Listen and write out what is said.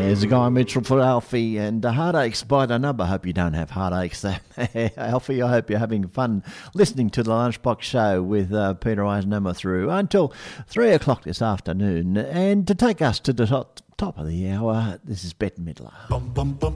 There's a Guy Mitchell for Alfie and Heartaches by the Number. I hope you don't have heartaches. Alfie, I hope you're having fun listening to the Lunchbox Show with Peter Eisenhammer through until 3 o'clock this afternoon. And to take us to the top of the hour, this is Bette Midler. Bum, bum, bum.